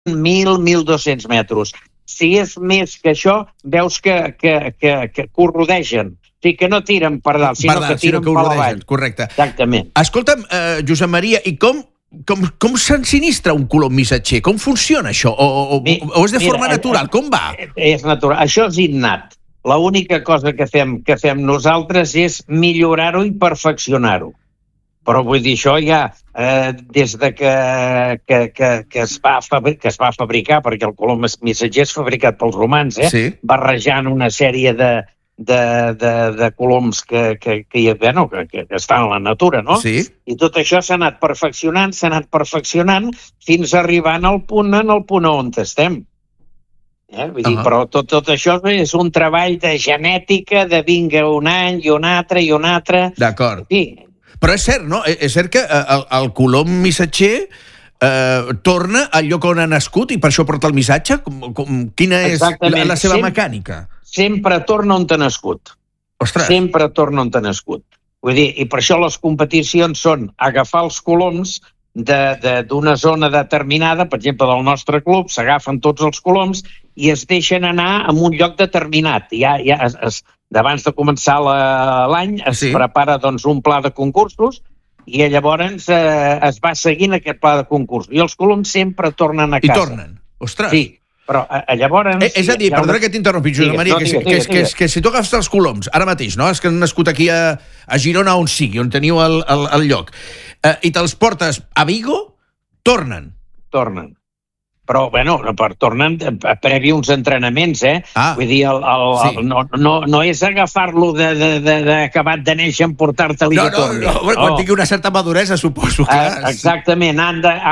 1.200 metres. Si és més que això, veus que ho rodegen. O sigui, que no tiren per dalt, sinó que tiren per avall. Correcte. Exactament. Escolta'm, Josep Maria, i com s'ensinistra un colom missatger? Com funciona això? O és de forma natural? Com va? És natural. Això és innat. L'única cosa que fem nosaltres és millorar-ho i perfeccionar-ho. Però vull dir, això ja, des de que es va fabricar, perquè el colom missatger és fabricat pels romans, barrejant una sèrie de coloms que estan a la natura, no? Sí. I tot això s'ha anat perfeccionant fins arribant al punt on estem. Vull dir, però tot això és un treball de genètica, de vinga un any i un altre i un altre. D'acord. Sí. Però és cert, no? És cert que el colom missatger torna al lloc on ha nascut i per això porta el missatge? Quina és la seva mecànica? Sempre torna on ha nascut. Ostres. Sempre torna on ha nascut. Vull dir, i per això les competicions són agafar els coloms d'una zona determinada, per exemple, del nostre club, s'agafen tots els coloms i es deixen anar a un lloc determinat. Abans de començar l'any es prepara un pla de concursos i llavors es va seguint aquest pla de concurs. I els coloms sempre tornen a casa. I tornen? Ostres! Sí, però llavors... És a dir, perdona que t'interrompi, Josep Maria, que si tu agafes els coloms, ara mateix, no? És que han nascut aquí a Girona, on sigui, on teniu el lloc, i te'ls portes a Vigo, tornen? Tornen. Però, tornen previ uns entrenaments, Vull dir, no és agafar-lo d'acabat de néixer en portar-te-li de torni. No, quan tingui una certa maduresa, suposo que... Exactament,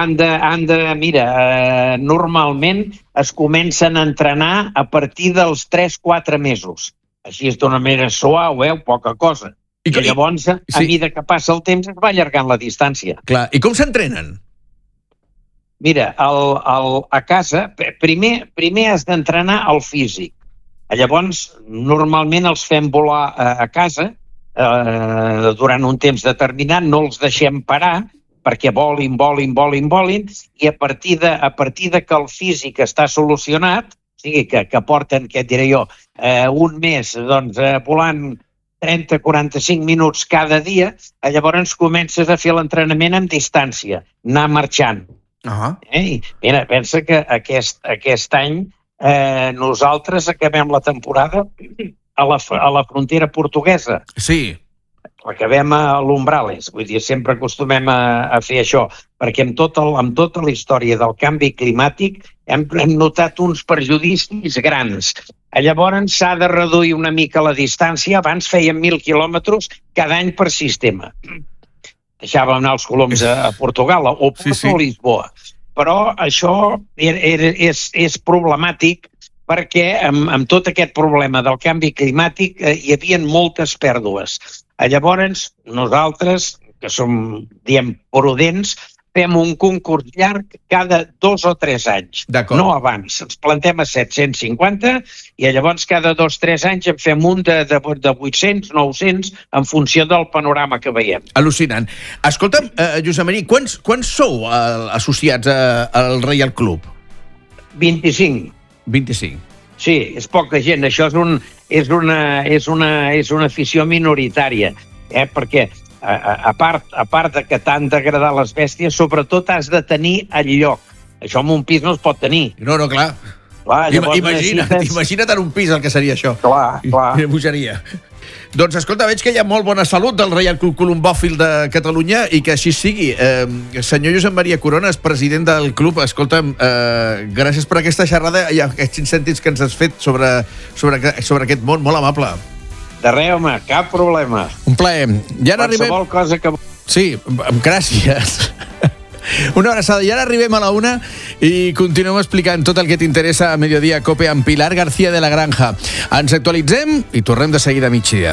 mira, normalment es comencen a entrenar a partir dels 3-4 mesos. Així és d'una manera suau, poca cosa. I llavors, a mesura que passa el temps, es va allargant la distància. Clar, i com s'entrenen? Mira, a casa, primer has d'entrenar el físic. Llavors, normalment els fem volar a casa durant un temps determinat, no els deixem parar perquè volin, i a partir de que el físic està solucionat, o sigui, que porten, què et diré jo, un mes volant 30-45 minuts cada dia, llavors comences a fer l'entrenament amb distància, anar marxant. Mira, pensa que aquest any nosaltres acabem la temporada a la frontera portuguesa. Sí. Acabem a l'Umbrales, vull dir, sempre acostumem a fer això, perquè amb tota la història del canvi climàtic hem notat uns perjudicis grans. Llavors s'ha de reduir una mica la distància, abans fèiem 1.000 quilòmetres cada any per sistema. Deixàvem anar els coloms a Portugal o a Lisboa. Però això és problemàtic perquè amb tot aquest problema del canvi climàtic hi havia moltes pèrdues. Llavors, nosaltres, que som, prudents, fem un concurs llarg cada 2 o 3 anys. No abans. Ens plantem a 750 i llavors cada 2 o 3 anys en fem un de 800, 900, en funció del panorama que veiem. Al·lucinant. Escolta'm, Josep Maria, quants sou associats al Reial Club? 25. 25. Sí, és poca gent. Això és una afició minoritària, perquè a part de que t'han d'agradar les bèsties, sobretot has de tenir el lloc. Això en un pis no es pot tenir. No, clar. Imagina't en un pis el que seria això. Clar. Bogeria. Doncs escolta, veig que hi ha molt bona salut del Reial Club Colombòfil de Catalunya i que així sigui. Senyor Josep Maria Coronas, president del club, escolta'm, gràcies per aquesta xerrada i aquests incèntims que ens has fet sobre aquest món, molt amable. De res, home, cap problema. Un plaer. Ja qualsevol cosa que... Sí, gràcies. Una abraçada. I ara arribem a la 1 i continuem explicant tot el que t'interessa a Mediodía Cope amb Pilar García de la Granja. Ens actualitzem i tornem de seguida a migdia.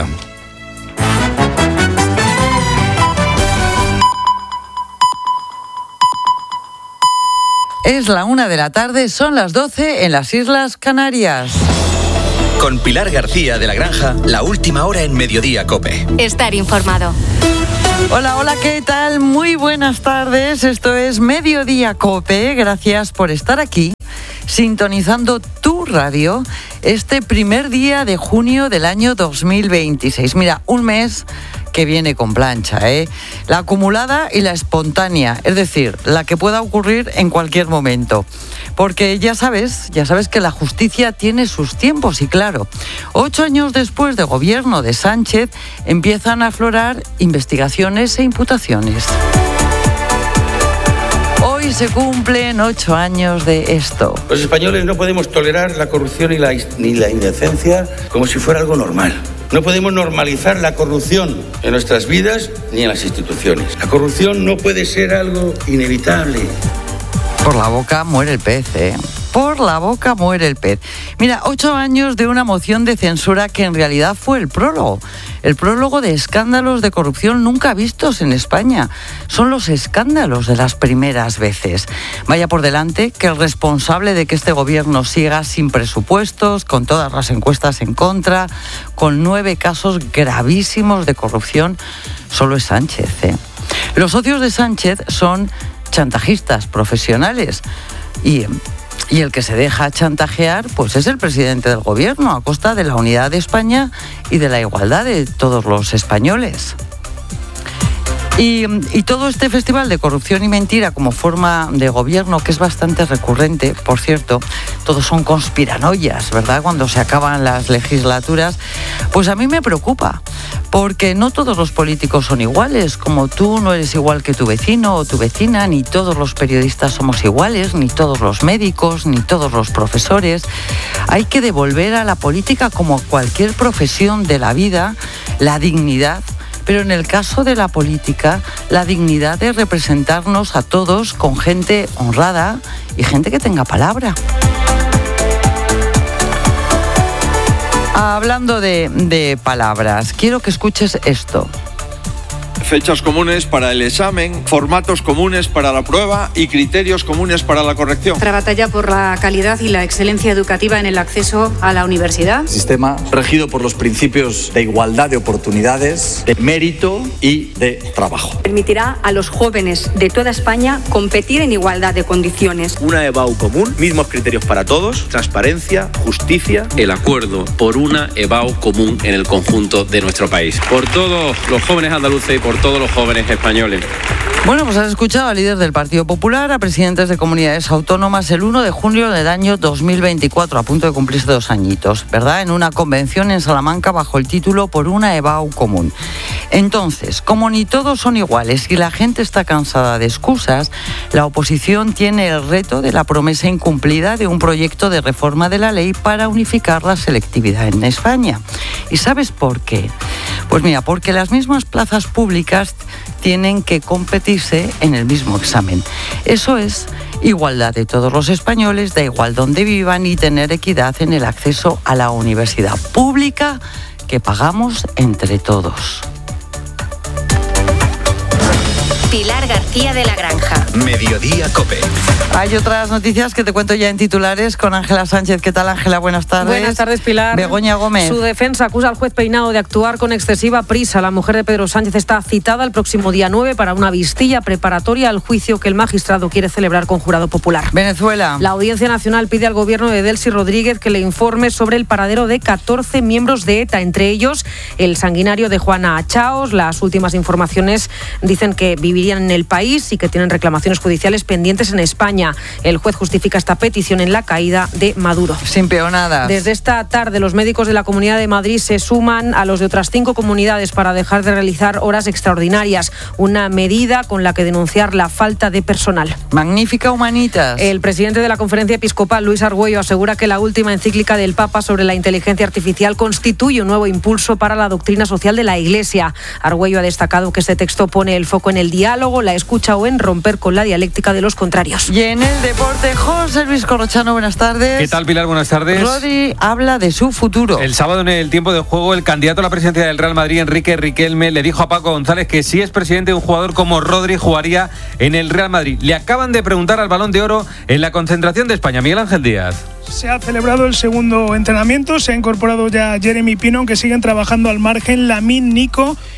Es la 1 de la tarde, son las 12 en las Islas Canarias. Con Pilar García de la Granja, la última hora en Mediodía Cope. Estar informado. Hola, hola, ¿qué tal? Muy buenas tardes. Esto es Mediodía COPE. Gracias por estar aquí, sintonizando tu radio este primer día de junio del año 2026. Mira, un mes que viene con plancha, ¿eh? La acumulada y la espontánea, es decir, la que pueda ocurrir en cualquier momento. Porque ya sabes que la justicia tiene sus tiempos y claro, 8 años después de gobierno de Sánchez empiezan a aflorar investigaciones e imputaciones. Hoy se cumplen 8 años de esto. Los españoles no podemos tolerar la corrupción ni la indecencia como si fuera algo normal. No podemos normalizar la corrupción en nuestras vidas ni en las instituciones. La corrupción no puede ser algo inevitable. Por la boca muere el pez, ¿eh? Por la boca muere el pez. Mira, 8 años de una moción de censura que en realidad fue el prólogo de escándalos de corrupción nunca vistos en España. Son los escándalos de las primeras veces. Vaya por delante que el responsable de que este gobierno siga sin presupuestos, con todas las encuestas en contra, con 9 casos gravísimos de corrupción, solo es Sánchez, ¿eh? Los socios de Sánchez son chantajistas profesionales y el que se deja chantajear pues es el presidente del gobierno a costa de la unidad de España y de la igualdad de todos los españoles. Y todo este festival de corrupción y mentira como forma de gobierno, que es bastante recurrente, por cierto, todos son conspiranoias, ¿verdad?, cuando se acaban las legislaturas, pues a mí me preocupa, porque no todos los políticos son iguales, como tú no eres igual que tu vecino o tu vecina, ni todos los periodistas somos iguales, ni todos los médicos, ni todos los profesores. Hay que devolver a la política, como a cualquier profesión de la vida, la dignidad. Pero en el caso de la política, la dignidad de representarnos a todos con gente honrada y gente que tenga palabra. Hablando de palabras, quiero que escuches esto. Fechas comunes para el examen, formatos comunes para la prueba y criterios comunes para la corrección. Nuestra batalla por la calidad y la excelencia educativa en el acceso a la universidad. Sistema regido por los principios de igualdad de oportunidades, de mérito y de trabajo. Permitirá a los jóvenes de toda España competir en igualdad de condiciones. Una EBAU común, mismos criterios para todos, transparencia, justicia. El acuerdo por una EBAU común en el conjunto de nuestro país. Por todos los jóvenes andaluces y por todos los jóvenes españoles. Bueno, pues has escuchado al líder del Partido Popular, a presidentes de comunidades autónomas el 1 de junio del año 2024, a punto de cumplirse 2 añitos, ¿verdad?, en una convención en Salamanca bajo el título Por una EBAU común. Entonces, como ni todos son iguales y la gente está cansada de excusas, la oposición tiene el reto de la promesa incumplida de un proyecto de reforma de la ley para unificar la selectividad en España. ¿Y sabes por qué? Pues mira, porque las mismas plazas públicas tienen que competirse en el mismo examen. Eso es igualdad de todos los españoles, da igual donde vivan, y tener equidad en el acceso a la universidad pública que pagamos entre todos. Pilar García de la Granja. Mediodía COPE. Hay otras noticias que te cuento ya en titulares con Ángela Sánchez. ¿Qué tal, Ángela? Buenas tardes. Buenas tardes, Pilar. Begoña Gómez. Su defensa acusa al juez Peinado de actuar con excesiva prisa. La mujer de Pedro Sánchez está citada el próximo día 9 para una vistilla preparatoria al juicio que el magistrado quiere celebrar con jurado popular. Venezuela. La Audiencia Nacional pide al gobierno de Delcy Rodríguez que le informe sobre el paradero de 14 miembros de ETA, entre ellos el sanguinario de Juana Achaos. Las últimas informaciones dicen que vivirían en el país y que tienen reclamaciones judiciales pendientes en España. El juez justifica esta petición en la caída de Maduro. Sin peonadas. Desde esta tarde, los médicos de la Comunidad de Madrid se suman a los de otras 5 comunidades para dejar de realizar horas extraordinarias, una medida con la que denunciar la falta de personal. Magnífica Humanitas. El presidente de la Conferencia Episcopal, Luis Argüello, asegura que la última encíclica del Papa sobre la inteligencia artificial constituye un nuevo impulso para la doctrina social de la Iglesia. Argüello ha destacado que este texto pone el foco en el diálogo, la escucha o en romper con la dialéctica de los contrarios. Y en el deporte, José Luis Corrochano, buenas tardes. ¿Qué tal, Pilar? Buenas tardes. Rodri habla de su futuro. El sábado, en el tiempo de juego, el candidato a la presidencia del Real Madrid, Enrique Riquelme, le dijo a Paco González que si es presidente, un jugador como Rodri jugaría en el Real Madrid. Le acaban de preguntar al Balón de Oro en la concentración de España. Miguel Ángel Díaz. Se ha celebrado el segundo entrenamiento, se ha incorporado ya Jeremy Pino, aunque siguen trabajando al margen Lamine, Nico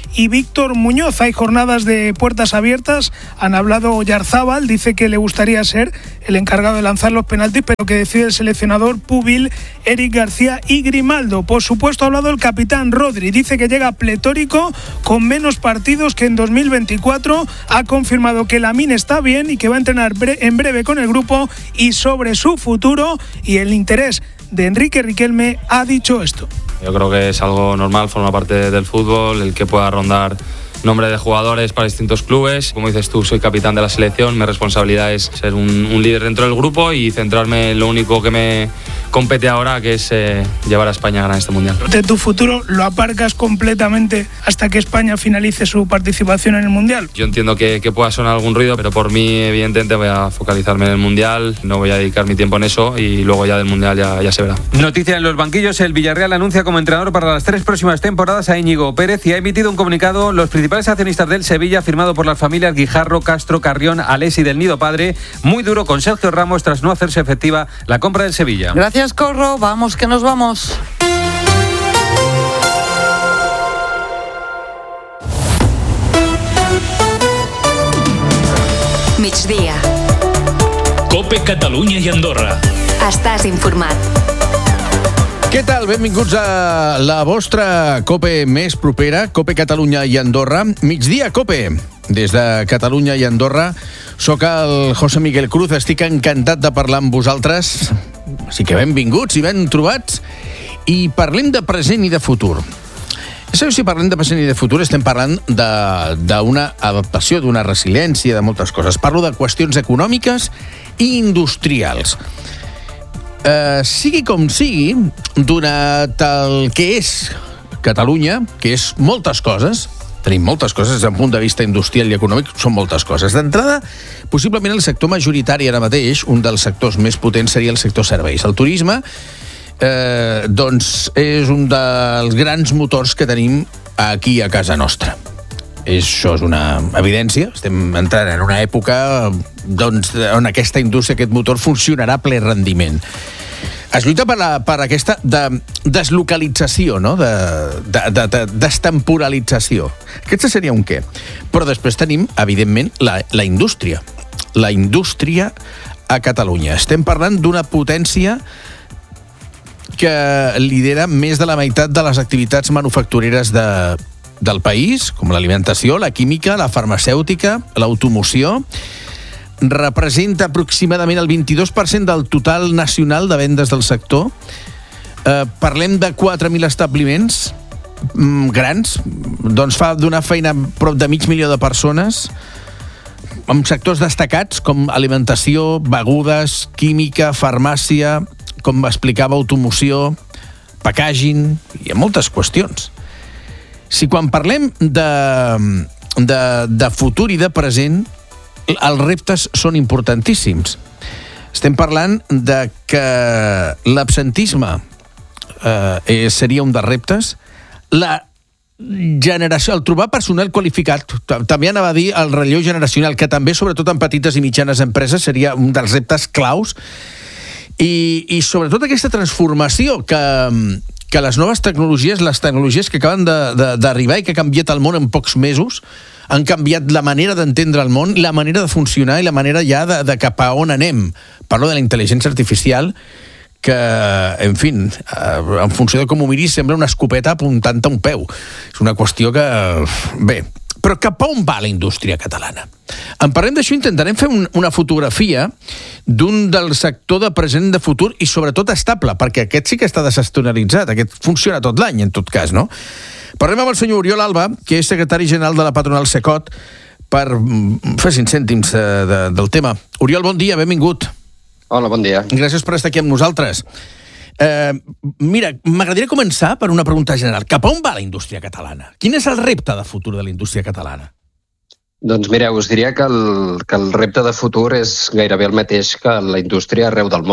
y Víctor Muñoz. Hay jornadas de puertas abiertas. Han hablado Oyarzábal, dice que le gustaría ser el encargado de lanzar los penaltis, pero que decide el seleccionador Pubil, Eric García y Grimaldo. Por supuesto, ha hablado el capitán Rodri. Dice que llega pletórico, con menos partidos que en 2024. Ha confirmado que Lamine está bien y que va a entrenar en breve con el grupo. Y sobre su futuro y el interés de Enrique Riquelme ha dicho esto. Yo creo que es algo normal, forma parte del fútbol, el que pueda rondar nombre de jugadores para distintos clubes. Como dices tú, soy capitán de la selección, mi responsabilidad es ser un líder dentro del grupo y centrarme en lo único que me compete ahora, que es llevar a España a ganar este Mundial. De tu futuro lo aparcas completamente hasta que España finalice su participación en el Mundial. Yo entiendo que pueda sonar algún ruido, pero por mí evidentemente voy a focalizarme en el Mundial, no voy a dedicar mi tiempo en eso y luego ya del Mundial ya se verá. Noticia en los banquillos, el Villarreal anuncia como entrenador para las 3 próximas temporadas a Íñigo Pérez y ha emitido un comunicado los principales accionistas del Sevilla, firmado por las familias Guijarro, Castro, Carrión, Alesi del Nido Padre. Muy duro con Sergio Ramos tras no hacerse efectiva la compra del Sevilla. Gracias, Corro. Vamos, que nos vamos. Migdia. COPE Catalunya i Andorra. Estàs informat. Què tal? Benvinguts a la vostra COPE més propera, COPE Catalunya i Andorra. Migdia COPE, des de Catalunya i Andorra. Soc el José Miguel Cruz, estic encantat de parlar amb vosaltres. Així que benvinguts i ben trobats. I parlem de present i de futur. Sabeu, si parlem de present i de futur, estem parlant d'una adaptació, d'una resiliència, de moltes coses. Parlo de qüestions econòmiques i industrials. Sigui com sigui, donat el que és Catalunya, que és moltes coses, tenim moltes coses, des d'un punt de vista industrial i econòmic, són moltes coses. D'entrada, possiblement el sector majoritari ara mateix, un dels sectors més potents seria el sector serveis. El turisme, doncs, és un dels grans motors que tenim aquí a casa nostra. Això és una evidència. Estem entrant en una època doncs, on aquesta indústria, aquest motor, funcionarà a ple rendiment. Es lluita per aquesta deslocalització, no? Destemporalització. Aquest seria un què. Però després tenim, evidentment, la indústria. La indústria a Catalunya. Estem parlant d'una potència que lidera més de la meitat de les activitats manufactureres del país, com l'alimentació, la química, la farmacèutica, l'automoció. Representa aproximadament el 22% del total nacional de vendes del sector. Parlem de 4.000 establiments grans, doncs fa donar feina a prop de 500.000 de persones, amb sectors destacats com alimentació, begudes, química, farmàcia, com explicava, automoció, packaging, i moltes qüestions. Si quan parlem de futur i de present, els reptes són importantíssims. Estem parlant de que l'absentisme seria un dels reptes, la generació, el trobar personal qualificat, també anava a dir el relleu generacional, que també, sobretot en petites i mitjanes empreses, seria un dels reptes claus, i sobretot aquesta transformació que les noves tecnologies, les tecnologies que acaben d'arribar i que ha canviat el món en pocs mesos, han canviat la manera d'entendre el món, la manera de funcionar i la manera ja de cap a on anem. Parlo de la intel·ligència artificial, que, en fi, en funció de com ho miris, sembla una escopeta apuntant a un peu. És una qüestió que... Bé, però cap a on va la indústria catalana? En parlem d'això, intentarem fer una fotografia d'un del sector de present de futur i sobretot estable, perquè aquest sí que està desestacionalitzat, aquest funciona tot l'any, en tot cas, no? Parlem amb el senyor Oriol Alba, que és secretari general de la patronal Secot, per fer 5 cèntims del tema. Oriol, bon dia, benvingut. Hola, bon dia. Gràcies per estar aquí amb nosaltres. Mira, m'agradaria començar per una pregunta general. Cap a on va la indústria catalana? Quin és el repte de futur de la indústria catalana? Doncs mireu, us diria que el repte de futur és gairebé el mateix que la indústria arreu del món.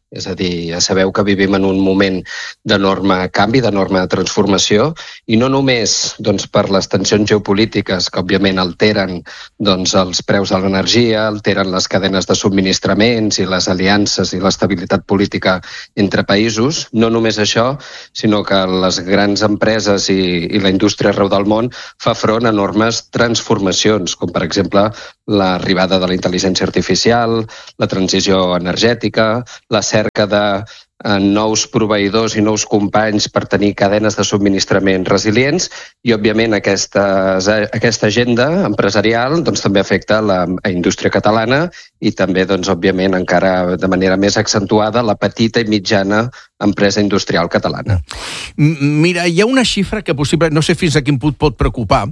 És a dir, ja sabeu que vivim en un moment d'enorme canvi, d'enorme transformació, i no només per les tensions geopolítiques que, òbviament, alteren els preus de l'energia, alteren les cadenes de subministraments i les aliances i l'estabilitat política entre països. No només això, sinó que les grans empreses i la indústria arreu del món fa front a enormes transformacions, com, per exemple, l'arribada de la intel·ligència artificial, la transició energètica, la cerca de nous proveïdors i nous companys per tenir cadenes de subministrament resilients i, òbviament, aquesta agenda empresarial també afecta la indústria catalana i també, òbviament, encara de manera més accentuada, la petita i mitjana empresa industrial catalana. Mira, hi ha una xifra que possiblement, no sé fins a quin punt pot preocupar.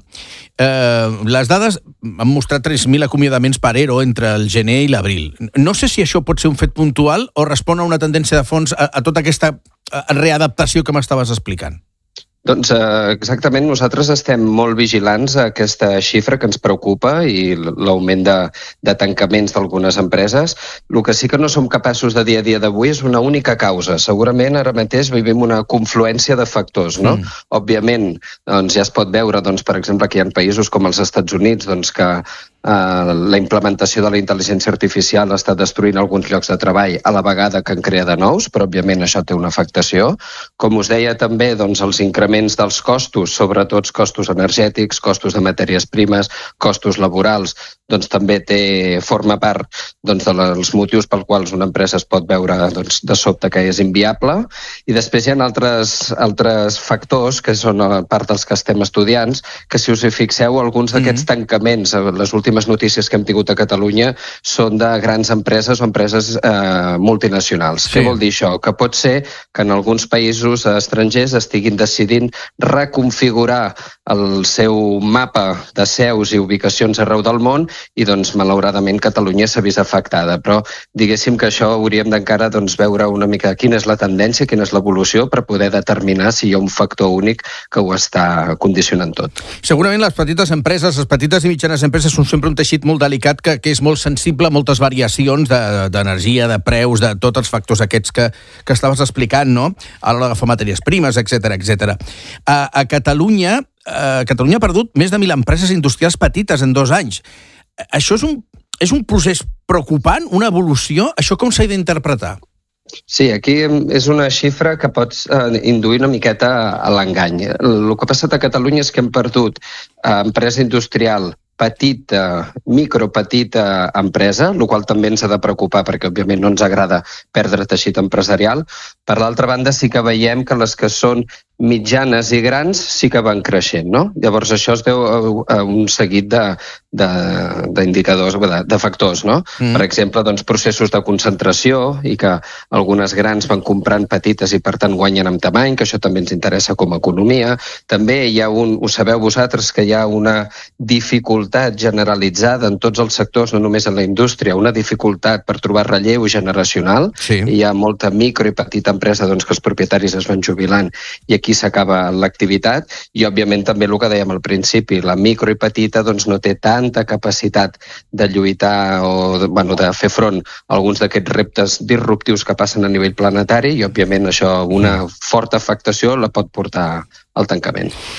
Les dades han mostrat 3.000 acomiadaments per ERO entre el gener i l'abril. No sé si això pot ser un fet puntual o respon a una tendència de fons a tota aquesta readaptació que m'estaves explicant. Doncs exactament, nosaltres estem molt vigilants a aquesta xifra que ens preocupa i l'augment de tancaments d'algunes empreses. El que sí que no som capaços de dir a dia d'avui és una única causa. Segurament ara mateix vivim una confluència de factors, no? Òbviament, ja es pot veure, per exemple, que hi ha països com els Estats Units que la implementació de la intel·ligència artificial està destruint alguns llocs de treball a la vegada que en crea de nous, però òbviament això té una afectació. Com us deia també, els increments dels costos, sobretot costos energètics, costos de matèries primes, costos laborals, també forma part dels motius pel quals una empresa es pot veure de sobte que és inviable. I després hi ha altres factors que són part dels que estem estudiants, que si us hi fixeu, alguns d'aquests tancaments, les últimes notícies que hem tingut a Catalunya són de grans empreses o empreses multinacionals. Sí. Què vol dir això? Que pot ser que en alguns països estrangers estiguin decidint reconfigurar el seu mapa de seus i ubicacions arreu del món i, malauradament, Catalunya s'ha vist afectada. Però diguéssim que això hauríem d'encara veure una mica quina és la tendència, quina és l'evolució per poder determinar si hi ha un factor únic que ho està condicionant tot. Segurament les petites empreses, les petites i mitjanes empreses són sempre un teixit molt delicat que és molt sensible a moltes variacions d'energia, de preus, de tots els factors aquests que estaves explicant, no? A l'hora d'agafar matèries primes, etc. A Catalunya ha perdut més de 1.000 empreses industrials petites en 2 anys. Això és un procés preocupant, una evolució? Això com s'ha d'interpretar? Sí, aquí és una xifra que pots induir una miqueta a l'engany. El que ha passat a Catalunya és que hem perdut empresa industrial petita, micropetita empresa, el qual també ens ha de preocupar perquè, òbviament, no ens agrada perdre teixit empresarial. Per l'altra banda, sí que veiem que les que són mitjanes i grans sí que van creixent, no? Llavors, això es deu a un seguit d'indicadors, de factors, no? Per exemple, processos de concentració i que algunes grans van comprant petites i, per tant, guanyen amb tamany, que això també ens interessa com a economia. També hi ha ho sabeu vosaltres, que hi ha una dificultat generalitzada en tots els sectors, no només en la indústria, una dificultat per trobar relleu generacional. Sí. Hi ha molta micro i petita empresa que els propietaris es van jubilant i aquí s'acaba l'activitat i, òbviament, també el que dèiem al principi, la micro i petita no té tanta capacitat de lluitar o de fer front a alguns d'aquests reptes disruptius que passen a nivell planetari i, òbviament, això, una forta afectació la pot portar al tancament.